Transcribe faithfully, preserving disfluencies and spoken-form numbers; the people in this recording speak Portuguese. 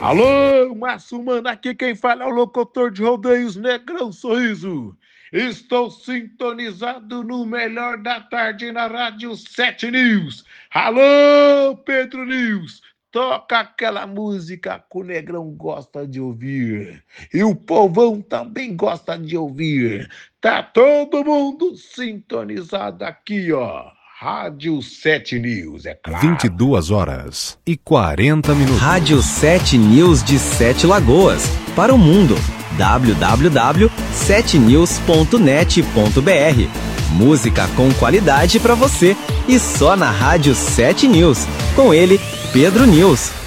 Alô, Márcio Mano, aqui quem fala é o locutor de rodeios Negrão Sorriso. Estou sintonizado no melhor da tarde na Rádio sete News. Alô, Pedro News, toca aquela música que o Negrão gosta de ouvir. E o povão também gosta de ouvir. Tá todo mundo sintonizado aqui, ó. Rádio sete News, é claro. vinte e duas horas e quarenta minutos. Rádio sete News de Sete Lagoas. Para o mundo. w w w ponto sete news ponto net ponto b r. Música com qualidade para você. E só na Rádio sete News. Com ele, Pedro News.